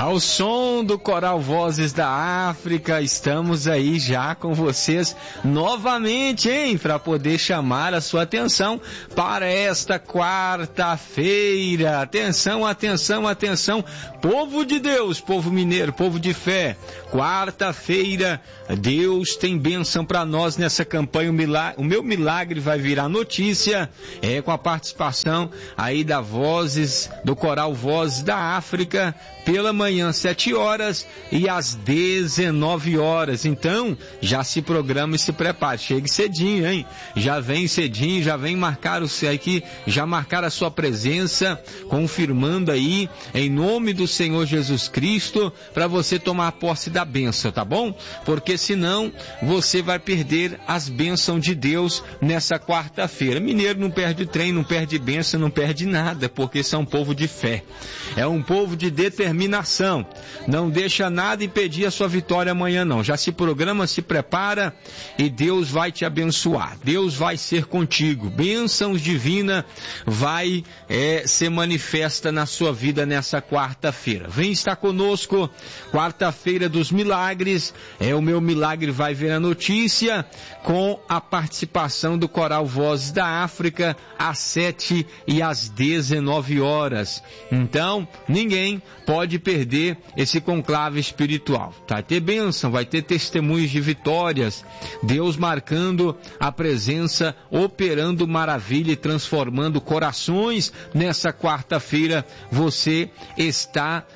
Ao som do Coral Vozes da África, estamos aí já com vocês novamente, hein? Para poder chamar a sua atenção para esta quarta-feira. Atenção, atenção, atenção, povo de Deus, povo mineiro, povo de fé. Quarta-feira, Deus tem bênção para nós nessa campanha. O meu milagre vai virar notícia, com a participação aí da Vozes, do Coral Vozes da África, pela manhã, 7 horas e às 19 horas. Então, já se programa e se prepare. Chegue cedinho, hein? Já vem cedinho, já vem marcar o seu aqui, já marcar a sua presença, confirmando aí, em nome do Senhor Jesus Cristo, para você tomar posse da bênção, tá bom? Porque senão, você vai perder as bênçãos de Deus nessa quarta-feira. Mineiro não perde trem, não perde bênção, não perde nada, porque são um povo de fé. É um povo de determinação. Não deixa nada impedir a sua vitória amanhã, não. Já se programa, se prepara e Deus vai te abençoar. Deus vai ser contigo. Bênçãos divinas vai ser manifesta na sua vida nessa quarta-feira. Vem estar conosco, quarta-feira dos milagres. O meu milagre vai ver a notícia, com a participação do Coral Vozes da África, às 7 e às 19 horas. Então, ninguém pode perder esse conclave espiritual. Vai ter bênção, vai ter testemunhos de vitórias, Deus marcando a presença, operando maravilha e transformando corações nessa quarta-feira. Você está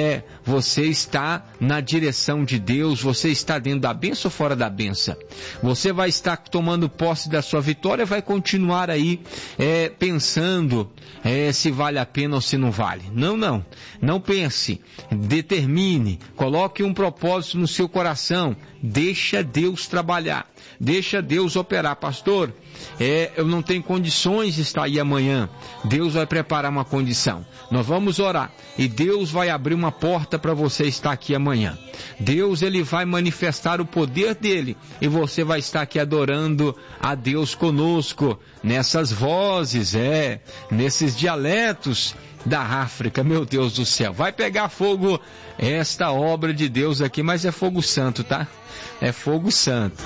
na direção de Deus, você está dentro da bênção ou fora da bênção? Você vai estar tomando posse da sua vitória, vai continuar aí pensando se vale a pena ou se não vale. Não pense, determine, coloque um propósito no seu coração, deixa Deus trabalhar, deixa Deus operar. Pastor, eu não tenho condições de estar aí amanhã. Deus vai preparar uma condição, nós vamos orar e Deus vai abrir uma porta para você estar aqui amanhã. Deus, ele vai manifestar o poder dele e você vai estar aqui adorando a Deus conosco, nessas vozes, nesses dialetos da África. Meu Deus do céu, vai pegar fogo esta obra de Deus aqui, mas é fogo santo, tá? É fogo santo.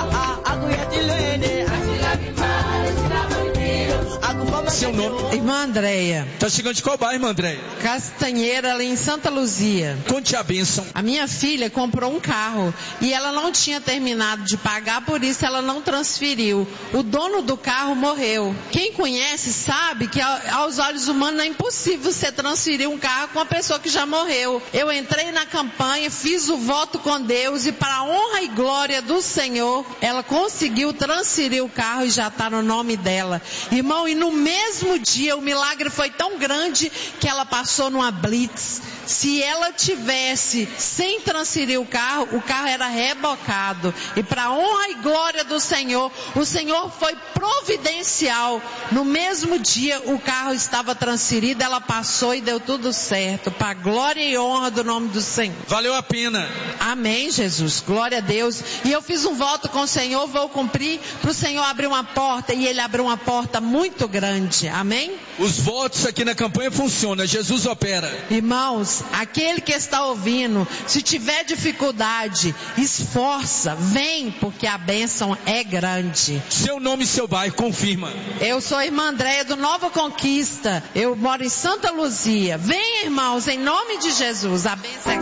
Seu nome? Irmã Andréia. Tá chegando de qual bairro, irmã Andréia? Castanheira, ali em Santa Luzia. Conte a bênção. A minha filha comprou um carro e ela não tinha terminado de pagar, por isso ela não transferiu. O dono do carro morreu. Quem conhece sabe que aos olhos humanos é impossível você transferir um carro com uma pessoa que já morreu. Eu entrei na campanha, fiz o voto com Deus e para a honra e glória do Senhor, ela conseguiu transferir o carro e já está no nome dela. Irmão, e no mesmo dia o milagre foi tão grande que ela passou numa blitz. Se ela tivesse sem transferir o carro era rebocado. E para a honra e glória do Senhor, o Senhor foi providencial. No mesmo dia o carro estava transferido, ela passou e deu tudo certo. Para a glória e honra do nome do Senhor. Valeu a pena. Amém, Jesus. Glória a Deus. E eu fiz um voto com o Senhor, vou cumprir, para o Senhor abrir uma porta, e Ele abriu uma porta muito grande. Amém? Os votos aqui na campanha funcionam, Jesus opera. Irmãos, aquele que está ouvindo, se tiver dificuldade, esforça, vem, porque a bênção é grande. Seu nome e seu bairro, confirma. Eu sou a irmã Andréia do Nova Conquista, eu moro em Santa Luzia. Vem, irmãos, em nome de Jesus, a bênção é grande.